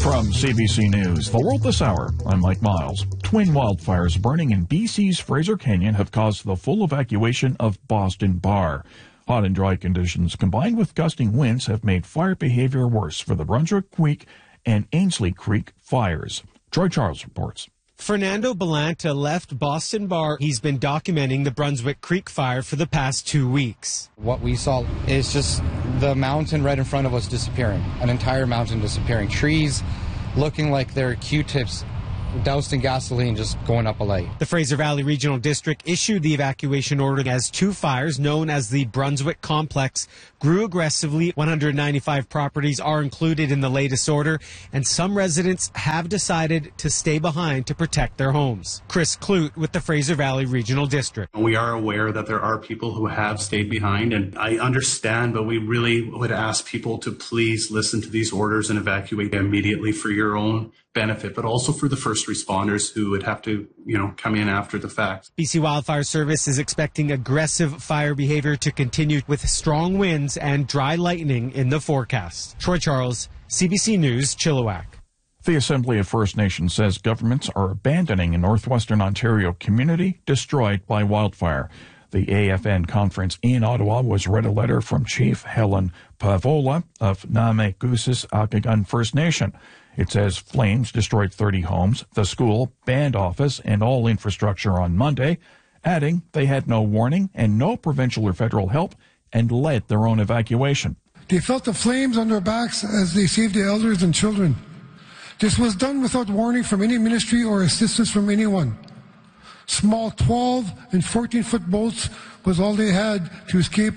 From CBC News, The World This Hour, I'm Mike Miles. Twin wildfires burning in BC's Fraser Canyon have caused the full evacuation of Boston Bar. Hot and dry conditions combined with gusting winds have made fire behavior worse for the Brunswick Creek and Ainslie Creek fires. Troy Charles reports. Fernando Belanta left Boston Bar. He's been documenting the Brunswick Creek fire for the past 2 weeks. What we saw is just the mountain right in front of us disappearing, an entire mountain disappearing. Trees looking like they're Q-tips doused in gasoline just going up a light. The Fraser Valley Regional District issued the evacuation order as 2 fires known as the Brunswick Complex grew aggressively. 195 properties are included in the latest order, and some residents have decided to stay behind to protect their homes. Chris Clute with the Fraser Valley Regional District. We are aware that there are people who have stayed behind, and I understand, but we really would ask people to please listen to these orders and evacuate immediately for your own benefit, but also for the first responders who would have to, come in after the fact. BC Wildfire Service is expecting aggressive fire behavior to continue with strong winds and dry lightning in the forecast. Troy Charles, CBC News, Chilliwack. The Assembly of First Nations says governments are abandoning a northwestern Ontario community destroyed by wildfire. The AFN conference in Ottawa was read a letter from Chief Helen Pavola of Namekusis-Akagun First Nation. It says flames destroyed 30 homes, the school, band office, and all infrastructure on Monday, adding they had no warning and no provincial or federal help and led their own evacuation. They felt the flames on their backs as they saved the elders and children. This was done without warning from any ministry or assistance from anyone. Small 12 and 14-foot boats was all they had to escape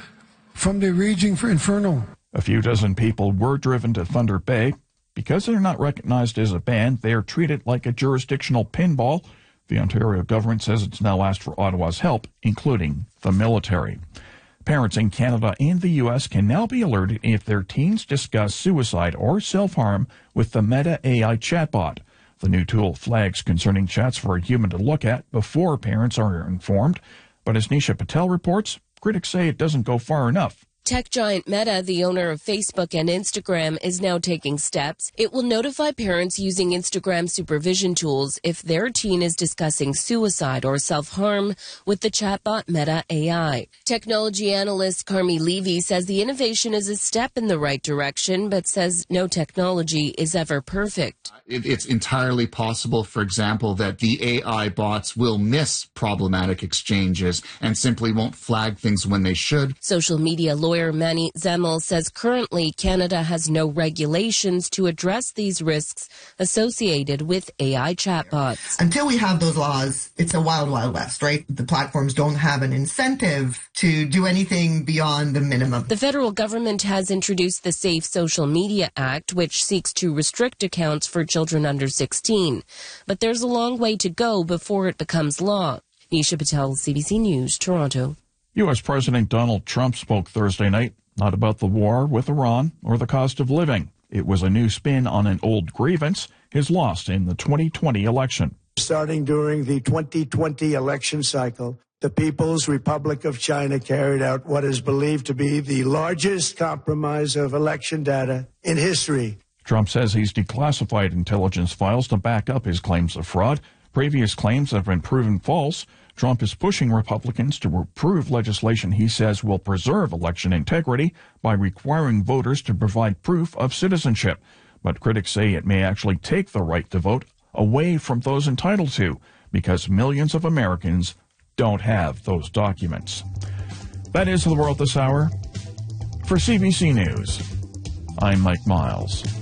from the raging inferno. A few dozen people were driven to Thunder Bay. Because they're not recognized as a band, they are treated like a jurisdictional pinball. The Ontario government says it's now asked for Ottawa's help, including the military. Parents in Canada and the U.S. can now be alerted if their teens discuss suicide or self-harm with the Meta AI chatbot. The new tool flags concerning chats for a human to look at before parents are informed. But as Nisha Patel reports, critics say it doesn't go far enough. Tech giant Meta, the owner of Facebook and Instagram, is now taking steps. It will notify parents using Instagram supervision tools if their teen is discussing suicide or self-harm with the chatbot Meta AI. Technology analyst Carmi Levy says the innovation is a step in the right direction, but says no technology is ever perfect. It's entirely possible, for example, that the AI bots will miss problematic exchanges and simply won't flag things when they should. Social media lawyer Manny Zemel says currently Canada has no regulations to address these risks associated with AI chatbots. Until we have those laws, it's a wild, wild west, right? The platforms don't have an incentive to do anything beyond the minimum. The federal government has introduced the Safe Social Media Act, which seeks to restrict accounts for children under 16. But there's a long way to go before it becomes law. Nisha Patel, CBC News, Toronto. U.S. President Donald Trump spoke Thursday night, not about the war with Iran or the cost of living. It was a new spin on an old grievance, his loss in the 2020 election. Starting during the 2020 election cycle, the People's Republic of China carried out what is believed to be the largest compromise of election data in history. Trump says he's declassified intelligence files to back up his claims of fraud. Previous claims have been proven false. Trump is pushing Republicans to approve legislation he says will preserve election integrity by requiring voters to provide proof of citizenship. But critics say it may actually take the right to vote away from those entitled to, because millions of Americans don't have those documents. That is The World This Hour. For CBC News, I'm Mike Miles.